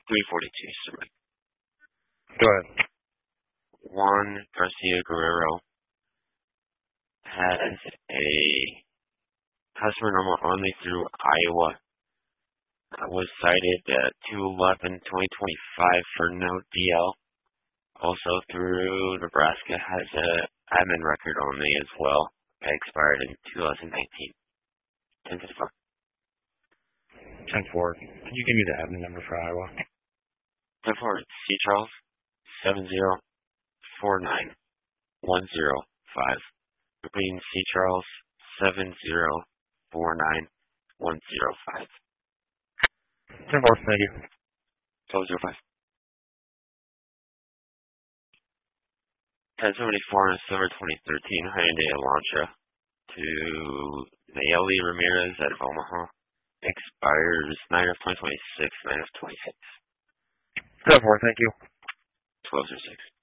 342, sir. Go ahead. Juan Garcia Guerrero has a customer number only through Iowa. Was cited 2/11/2025 for no DL. Also through Nebraska has a admin record only as well. Expired in 2019. 10-4. 10-4. Can you give me the admin number for Iowa? 10-4. C. Charles 7049105. Repeating C. Charles 7049105. 10-4. Thank you. 1205. 1074 in Silver 2013 Hyundai Elantra to Nayeli Ramirez at Omaha. Expires 9/2026, 9/26. 10-4. Thank you. 1206.